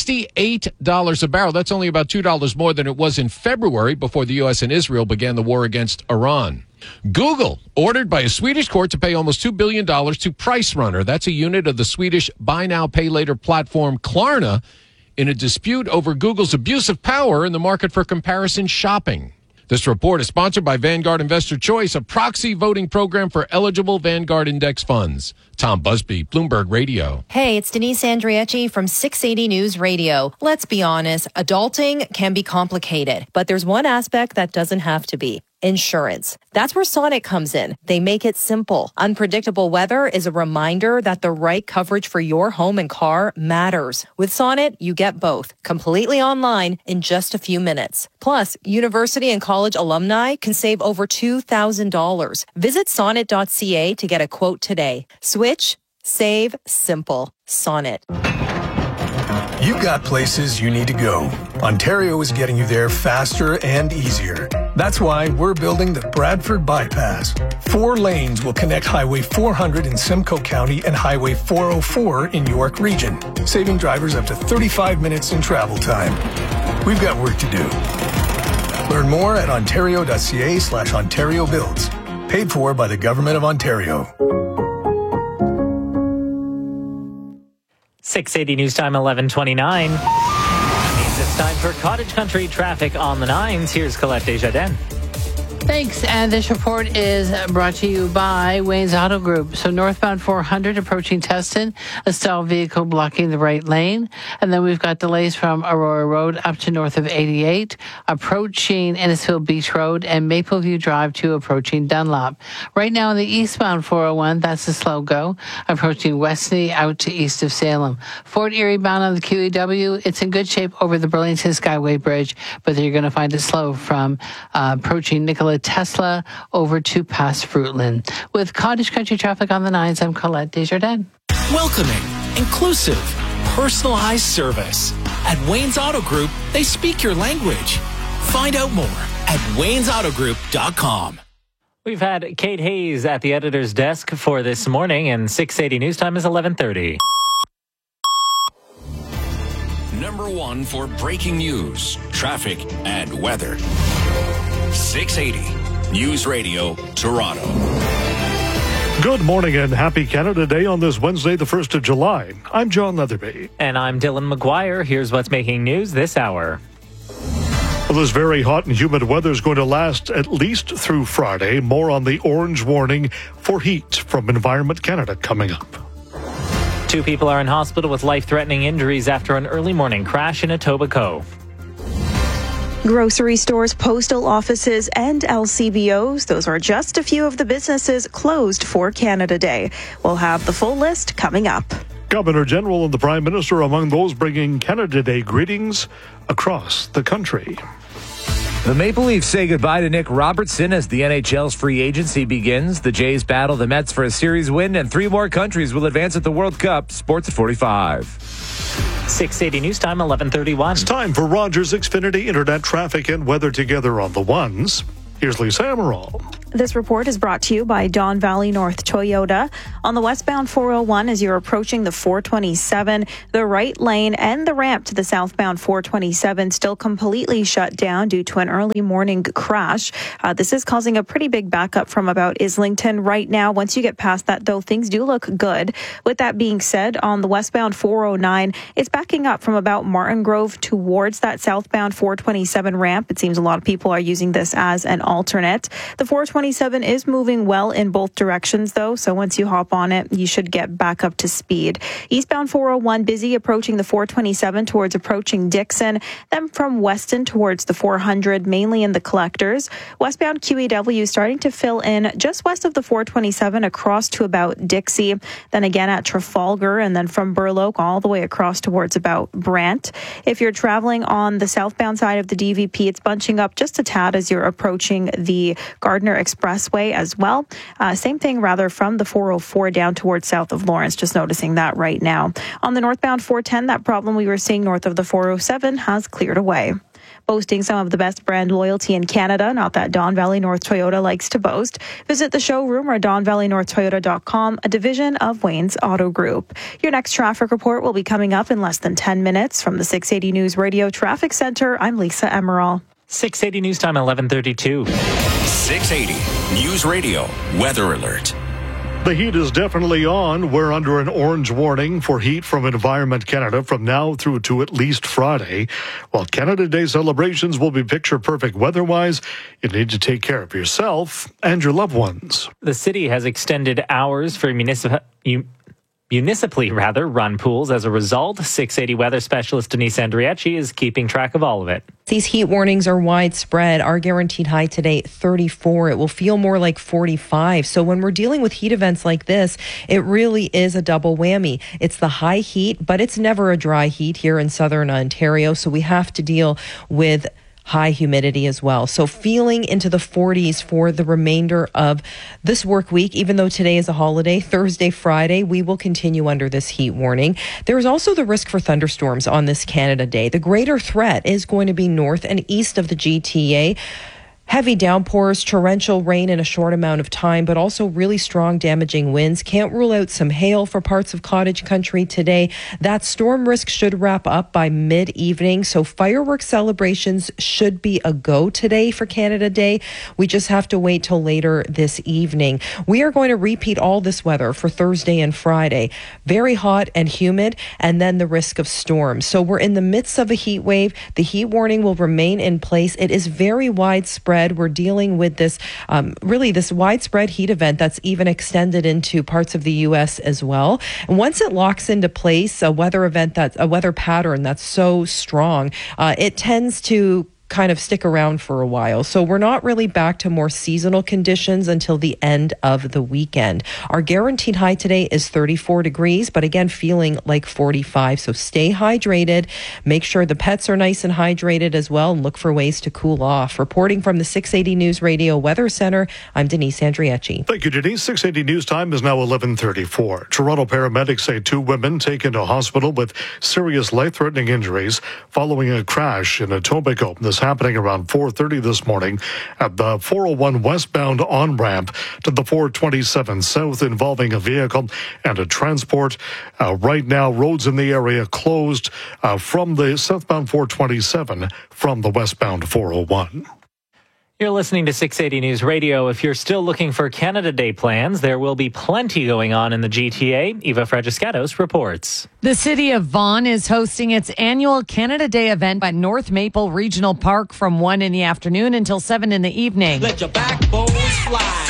$68 a barrel. That's only about $2 more than it was in February before the U.S. and Israel began the war against Iran. Google ordered by a Swedish court to pay almost $2 billion to PriceRunner. That's a unit of the Swedish buy now, pay later platform Klarna in a dispute over Google's abuse of power in the market for comparison shopping. This report is sponsored by Vanguard Investor Choice, a proxy voting program for eligible Vanguard index funds. Tom Busby, Bloomberg Radio. Hey, it's Denise Andrieci from 680 News Radio. Let's be honest, adulting can be complicated, but there's one aspect that doesn't have to be. Insurance. That's where Sonnet comes in. They make it simple. Unpredictable weather is a reminder that the right coverage for your home and car matters. With Sonnet, you get both, completely online in just a few minutes. Plus, university and college alumni can save over $2,000. Visit sonnet.ca to get a quote today. Switch, save, simple. Sonnet. You've got places you need to go. Ontario is getting you there faster and easier. That's why we're building the Bradford Bypass. 4 lanes will connect Highway 400 in Simcoe County and Highway 404 in York Region, saving drivers up to 35 minutes in travel time. We've got work to do. Learn more at ontario.ca/Ontario Builds. Paid for by the Government of Ontario. 680 News Time, 11:29. Means it's time for Cottage Country traffic on the 9s. Here's Colette Desjardins. Thanks. And this report is brought to you by Wayne's Auto Group. So northbound 400 approaching Tustin, a stalled vehicle blocking the right lane. And then we've got delays from Aurora Road up to north of 88, approaching Innisfield Beach Road and Mapleview Drive 2 approaching Dunlop. Right now on the eastbound 401, that's a slow go, approaching Westney out to east of Salem. Fort Erie bound on the QEW, it's in good shape over the Burlington Skyway Bridge, but you're going to find it slow from approaching Nikola Tesla over to past Fruitland. With Cottage Country traffic on the 9s, I'm Colette Desjardins. Welcoming, inclusive, personalized service. At Wayne's Auto Group, they speak your language. Find out more at waynesautogroup.com. We've had Kate Hayes at the editor's desk for this morning, and 680 News Time is 11:30. Number 1 for breaking news, traffic, and weather. 680 News Radio, Toronto. Good morning and happy Canada Day on this Wednesday, the 1st of July. I'm John Leatherby. And I'm Dylan McGuire. Here's what's making news this hour. Well, this very hot and humid weather is going to last at least through Friday. More on the orange warning for heat from Environment Canada coming up. 2 people are in hospital with life-threatening injuries after an early morning crash in Etobicoke. Grocery stores, postal offices, and LCBOs, those are just a few of the businesses closed for Canada Day. We'll have the full list coming up. Governor General and the Prime Minister among those bringing Canada Day greetings across the country. The Maple Leafs say goodbye to Nick Robertson as the NHL's free agency begins. The Jays battle the Mets for a series win, and 3 more countries will advance at the World Cup. Sports at 45. 680 News Time, 11:31. It's time for Rogers Xfinity Internet traffic and weather together on the ones. Here's Lisa Amaral. This report is brought to you by Don Valley North Toyota. On the westbound 401, as you're approaching the 427, the right lane and the ramp to the southbound 427 still completely shut down due to an early morning crash. This is causing a pretty big backup from about Islington right now. Once you get past that, though, things do look good. With that being said, on the westbound 409, it's backing up from about Martin Grove towards that southbound 427 ramp. It seems a lot of people are using this as an alternate. The 427 is moving well in both directions, though, so once you hop on it, you should get back up to speed. Eastbound 401 busy approaching the 427 towards approaching Dixon, then from Weston towards the 400, mainly in the collectors. Westbound QEW starting to fill in just west of the 427 across to about Dixie, then again at Trafalgar, and then from Burloak all the way across towards about Brant. If you're traveling on the southbound side of the DVP, it's bunching up just a tad as you're approaching the Gardner Expressway as well. Same thing rather from the 404 down towards south of Lawrence. Just noticing that right now. On the northbound 410, that problem we were seeing north of the 407 has cleared away. Boasting some of the best brand loyalty in Canada, not that Don Valley North Toyota likes to boast. Visit the showroom or DonValleyNorthToyota.com, a division of Wayne's Auto Group. Your next traffic report will be coming up in less than 10 minutes. From the 680 News Radio Traffic Center, I'm Lisa Emerald. 680 News Time, 11:32. 680 News Radio Weather Alert. The heat is definitely on. We're under an orange warning for heat from Environment Canada from now through to at least Friday. While Canada Day celebrations will be picture-perfect weather-wise, you need to take care of yourself and your loved ones. The city has extended hours for municipally run pools. As a result, 680 weather specialist Denise Andriachi is keeping track of all of it. These heat warnings are widespread. Our guaranteed high today, 34. It will feel more like 45. So when we're dealing with heat events like this, it really is a double whammy. It's the high heat, but it's never a dry heat here in southern Ontario. So we have to deal with high humidity as well. So feeling into the 40s for the remainder of this work week, even though today is a holiday, Thursday, Friday, we will continue under this heat warning. There is also the risk for thunderstorms on this Canada Day. The greater threat is going to be north and east of the GTA. Heavy downpours, torrential rain in a short amount of time, but also really strong damaging winds. Can't rule out some hail for parts of cottage country today. That storm risk should wrap up by mid-evening, so fireworks celebrations should be a go today for Canada Day. We just have to wait till later this evening. We are going to repeat all this weather for Thursday and Friday. Very hot and humid, and then the risk of storms. So we're in the midst of a heat wave. The heat warning will remain in place. It is very widespread. We're dealing with this, this widespread heat event that's even extended into parts of the U.S. as well. And once it locks into place, a weather pattern that's so strong, it tends to kind of stick around for a while. So we're not really back to more seasonal conditions until the end of the weekend. Our guaranteed high today is 34 degrees, but again, feeling like 45. So stay hydrated. Make sure the pets are nice and hydrated as well, and look for ways to cool off. Reporting from the 680 News Radio Weather Center, I'm Denise Andriachi. Thank you, Denise. 680 News Time is now 11:34. Toronto paramedics say 2 women taken to hospital with serious life-threatening injuries following a crash in Etobicoke. This happening around 4:30 this morning at the 401 westbound on-ramp to the 427 south, involving a vehicle and a transport. Right now, roads in the area closed from the southbound 427 from the westbound 401. You're listening to 680 News Radio. If you're still looking for Canada Day plans, there will be plenty going on in the GTA. Eva Fragiscatos reports. The city of Vaughan is hosting its annual Canada Day event at North Maple Regional Park from 1 in the afternoon until 7 in the evening. Let your backbone fly.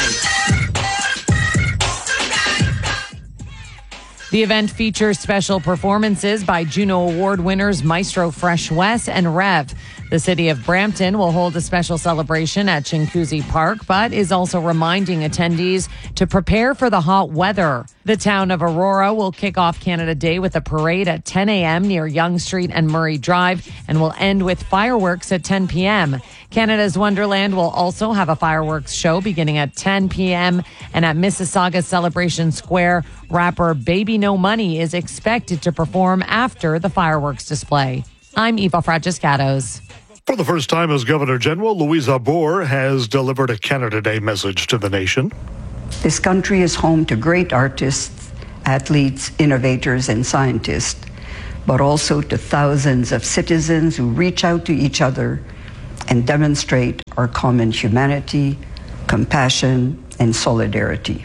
The event features special performances by Juno Award winners Maestro Fresh Wes and Rev. The city of Brampton will hold a special celebration at Chinguacousy Park, but is also reminding attendees to prepare for the hot weather. The town of Aurora will kick off Canada Day with a parade at 10 a.m. near Yonge Street and Murray Drive and will end with fireworks at 10 p.m. Canada's Wonderland will also have a fireworks show beginning at 10 p.m. And at Mississauga Celebration Square, rapper Baby No Money is expected to perform after the fireworks display. I'm Eva Fragiscatos. For the first time as Governor General, Louise Arbour has delivered a Canada Day message to the nation. This country is home to great artists, athletes, innovators, and scientists, but also to thousands of citizens who reach out to each other and demonstrate our common humanity, compassion, and solidarity.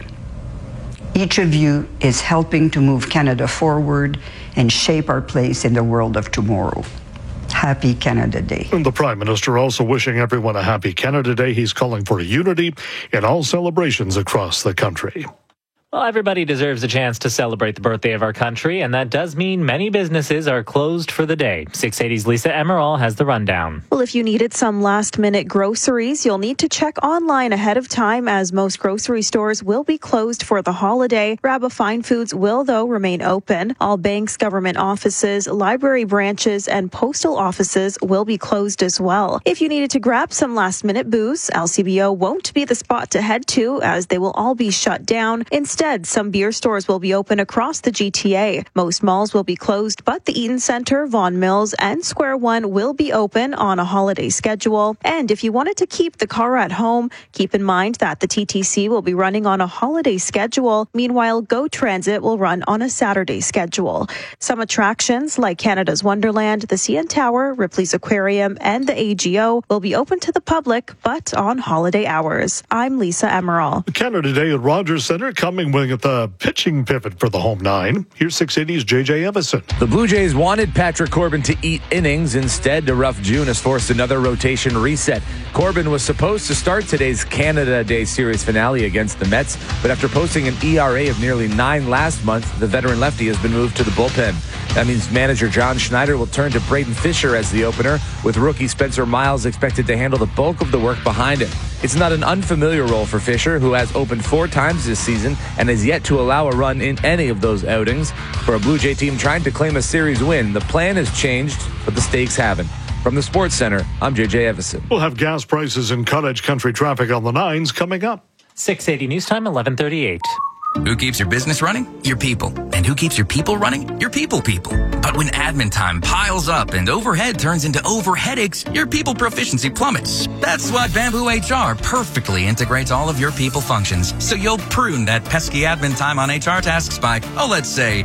Each of you is helping to move Canada forward and shape our place in the world of tomorrow. Happy Canada Day. And the Prime Minister also wishing everyone a happy Canada Day. He's calling for unity in all celebrations across the country. Well, everybody deserves a chance to celebrate the birthday of our country, and that does mean many businesses are closed for the day. 680's Lisa Emerald has the rundown. Well, if you needed some last-minute groceries, you'll need to check online ahead of time, as most grocery stores will be closed for the holiday. Rabba Fine Foods will, though, remain open. All banks, government offices, library branches, and postal offices will be closed as well. If you needed to grab some last-minute booze, LCBO won't be the spot to head to, as they will all be shut down. Instead, some beer stores will be open across the GTA. Most malls will be closed, but the Eaton Centre, Vaughan Mills, and Square One will be open on a holiday schedule. And if you wanted to keep the car at home, keep in mind that the TTC will be running on a holiday schedule. Meanwhile, GO Transit will run on a Saturday schedule. Some attractions like Canada's Wonderland, the CN Tower, Ripley's Aquarium, and the AGO will be open to the public, but on holiday hours. I'm Lisa Emerald. Canada Day at Rogers Centre coming with a pitching pivot for the home nine. Here's 680's JJ Evison. The Blue Jays wanted Patrick Corbin to eat innings. Instead, a rough June has forced another rotation reset. Corbin was supposed to start today's Canada Day series finale against the Mets, but after posting an ERA of nearly 9 last month, the veteran lefty has been moved to the bullpen. That means manager John Schneider will turn to Braden Fisher as the opener, with rookie Spencer Miles expected to handle the bulk of the work behind him. It's not an unfamiliar role for Fisher, who has opened 4 times this season and has yet to allow a run in any of those outings. For a Blue Jay team trying to claim a series win, the plan has changed, but the stakes haven't. From the Sports Center, I'm JJ Evison. We'll have gas prices and cottage country traffic on the nines coming up. 680 News Time, 11:38. Who keeps your business running? Your people. And who keeps your people running? Your people. But when admin time piles up and overhead turns into overheadaches, your people proficiency plummets. That's why Bamboo HR perfectly integrates all of your people functions, so you'll prune that pesky admin time on HR tasks by, let's say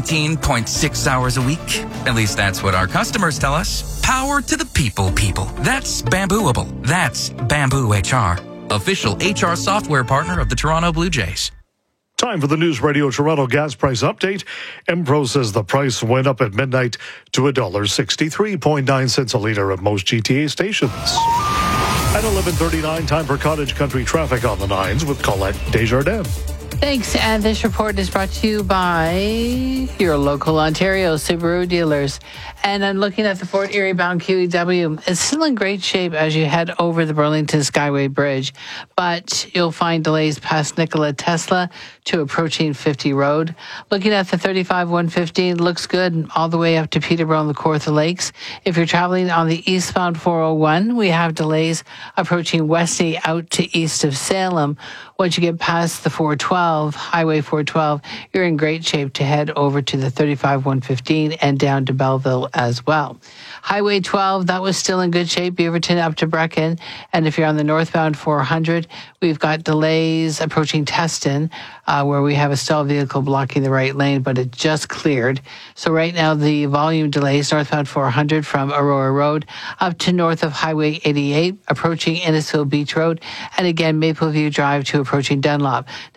17.6 hours a week. At least that's what our customers tell us. Power to the people. That's Bambooable. That's Bamboo HR, official HR software partner of the Toronto Blue Jays. Time for the News Radio Toronto gas price update. Empro says the price went up at midnight to $1.63.9 a litre at most GTA stations. At 11:39, time for cottage country traffic on the nines with Colette Desjardins. Thanks, and this report is brought to you by your local Ontario Subaru dealers. And I'm looking at the Fort Erie bound QEW. It's still in great shape as you head over the Burlington Skyway Bridge, but you'll find delays past Nikola Tesla to approaching 50 Road. Looking at the 35-115, looks good all the way up to Peterborough and the Kawartha Lakes. If you're traveling on the eastbound 401, we have delays approaching Westney out to east of Salem. Once you get past the 412, Highway 412, you're in great shape to head over to the 35-115 and down to Belleville as well. Highway 12, that was still in good shape, Beaverton up to Brecken. And if you're on the northbound 400, we've got delays approaching Teston, where we have a stalled vehicle blocking the right lane, but it just cleared. So right now, the volume delays northbound 400 from Aurora Road up to north of Highway 88, approaching Innisfil Beach Road, and again, Mapleview Drive to approaching Dunlop. Now, Highway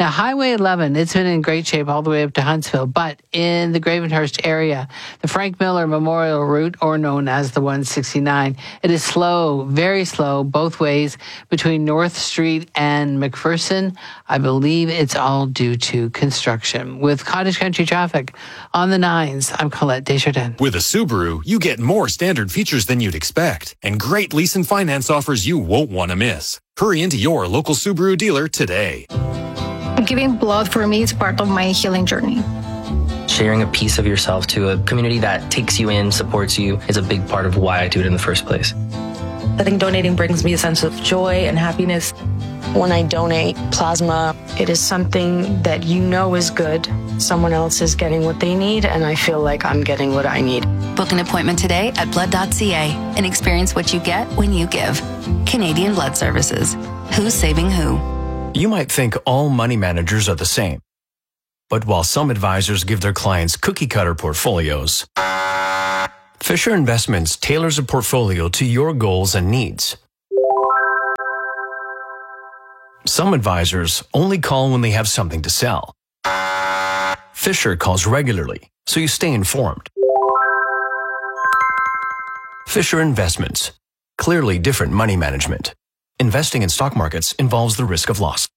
Highway 11, it's been in great shape all the way up to Huntsville, but in the Gravenhurst area, the Frank Miller Memorial Route, or known as the 169, it is slow, very slow, both ways between North Street and McPherson. I believe it's all due to construction. With Cottage Country traffic on the 9s, I'm Colette Desjardins. With a Subaru, you get more standard features than you'd expect, and great lease and finance offers you won't want to miss. Hurry into your local Subaru dealer today. Giving blood for me is part of my healing journey. Sharing a piece of yourself to a community that takes you in, supports you, is a big part of why I do it in the first place. I think donating brings me a sense of joy and happiness. When I donate plasma, it is something that you know is good. Someone else is getting what they need, and I feel like I'm getting what I need. Book an appointment today at blood.ca and experience what you get when you give. Canadian Blood Services. Who's saving who? You might think all money managers are the same. But while some advisors give their clients cookie-cutter portfolios, Fisher Investments tailors a portfolio to your goals and needs. Some advisors only call when they have something to sell. Fisher calls regularly, so you stay informed. Fisher Investments. Clearly different money management. Investing in stock markets involves the risk of loss.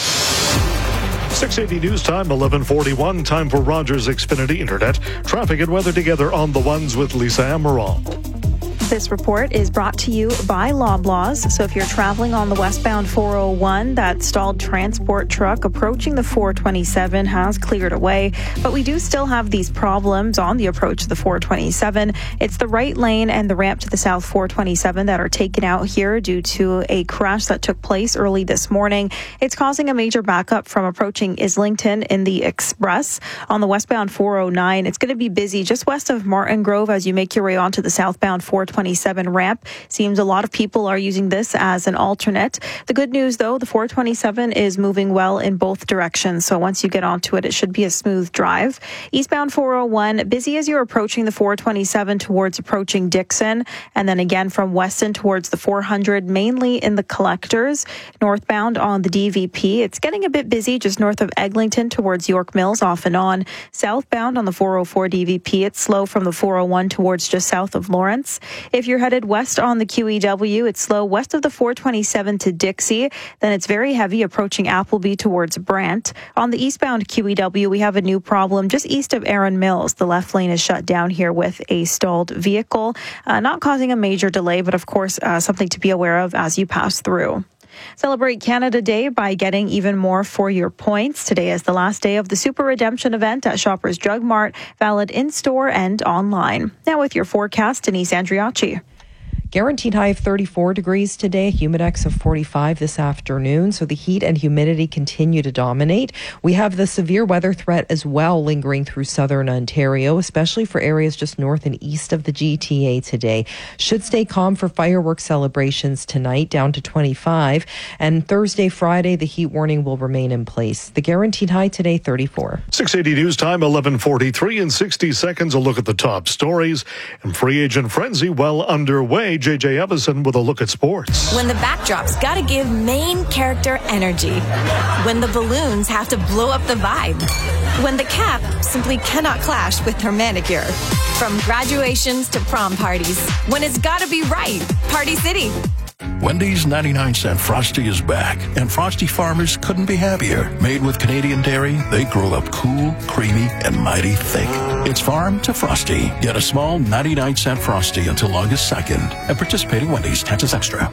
680 News Time, 11:41. Time for Rogers Xfinity Internet. Traffic and weather together on the ones with Lisa Amaral. This report is brought to you by Loblaws. So if you're traveling on the westbound 401, that stalled transport truck approaching the 427 has cleared away. But we do still have these problems on the approach to the 427. It's the right lane and the ramp to the south 427 that are taken out here due to a crash that took place early this morning. It's causing a major backup from approaching Islington in the Express. On the westbound 409, it's going to be busy just west of Martin Grove as you make your way onto the southbound 427 ramp. Seems a lot of people are using this as an alternate. The good news, though, the 427 is moving well in both directions. So once you get onto it, it should be a smooth drive. Eastbound 401, busy as you're approaching the 427 towards approaching Dixon. And then again from Weston towards the 400, mainly in the collectors. Northbound on the DVP, it's getting a bit busy just north of Eglinton towards York Mills off and on. Southbound on the 404 DVP, it's slow from the 401 towards just south of Lawrence. If you're headed west on the QEW, it's slow west of the 427 to Dixie. Then it's very heavy approaching Appleby towards Brant. On the eastbound QEW, we have a new problem just east of Erin Mills. The left lane is shut down here with a stalled vehicle, not causing a major delay, but of course, something to be aware of as you pass through. Celebrate Canada Day by getting even more for your points. Today is the last day of the Super Redemption event at Shoppers Drug Mart, valid in-store and online. Now with your forecast, Denise Andriacci. Guaranteed high of 34 degrees today, humidex of 45 this afternoon. So the heat and humidity continue to dominate. We have the severe weather threat as well lingering through southern Ontario, especially for areas just north and east of the GTA today. Should stay calm for fireworks celebrations tonight, down to 25. And Thursday, Friday, the heat warning will remain in place. The guaranteed high today, 34. 680 News Time, 11:43. In 60 seconds, a look at the top stories. And free agent frenzy well underway. JJ Evison with a look at sports. When the backdrop's got to give main character energy. When the balloons have to blow up the vibe. When the cap simply cannot clash with her manicure. From graduations to prom parties. When it's got to be right. Party City. Wendy's 99-cent Frosty is back, and Frosty farmers couldn't be happier. Made with Canadian dairy, they grow up cool, creamy, and mighty thick. It's farm to Frosty. Get a small 99-cent Frosty until August 2nd. At participating Wendy's, taxes extra.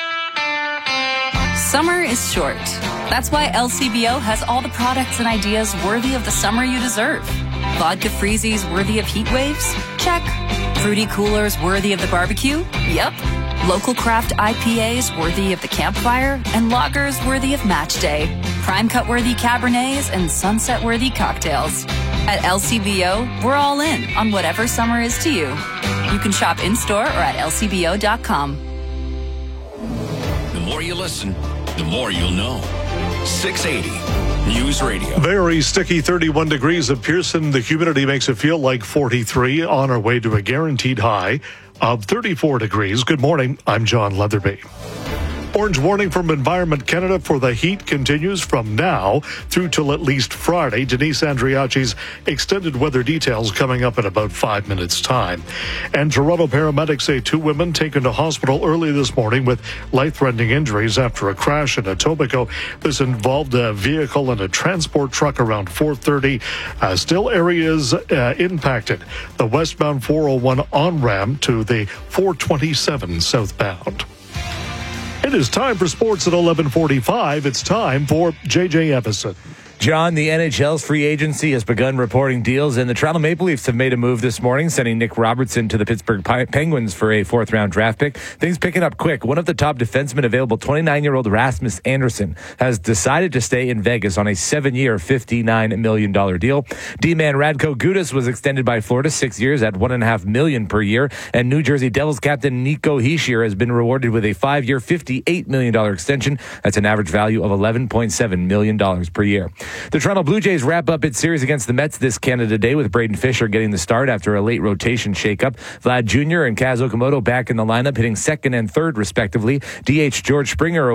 Summer is short. That's why LCBO has all the products and ideas worthy of the summer you deserve. Vodka freezies worthy of heat waves? Check. Fruity coolers worthy of the barbecue? Yep. Local craft IPAs worthy of the campfire, and lagers worthy of match day. Prime cut worthy Cabernets and sunset worthy cocktails. At LCBO, we're all in on whatever summer is to you. You can shop in-store or at lcbo.com. The more you listen, the more you'll know. 680 News Radio. Very sticky, 31 degrees at Pearson. The humidity makes it feel like 43, on our way to a guaranteed high of 34 degrees. Good morning. I'm John Leatherby. Orange warning from Environment Canada for the heat continues from now through till at least Friday. Denise Andriachi's extended weather details coming up in about 5 minutes' time. And Toronto paramedics say 2 women taken to hospital early this morning with life-threatening injuries after a crash in Etobicoke. This involved a vehicle and a transport truck around 4:30. Still areas impacted. The westbound 401 on-ramp to the 427 southbound. It is time for sports at 11:45. It's time for JJ Epison. John, the NHL's free agency has begun reporting deals, and the Toronto Maple Leafs have made a move this morning, sending Nick Robertson to the Pittsburgh Penguins for a 4th-round draft pick. Things picking up quick. One of the top defensemen available, 29-year-old Rasmus Anderson, has decided to stay in Vegas on a 7-year, $59 million deal. D-man Radko Gudas was extended by Florida 6 years at $1.5 million per year, and New Jersey Devils captain Nico Hischier has been rewarded with a 5-year, $58 million extension. That's an average value of $11.7 million per year. The Toronto Blue Jays wrap up its series against the Mets this Canada Day with Braden Fisher getting the start after a late rotation shakeup. Vlad Jr. and Kaz Okamoto back in the lineup, hitting second and third respectively. DH George Springer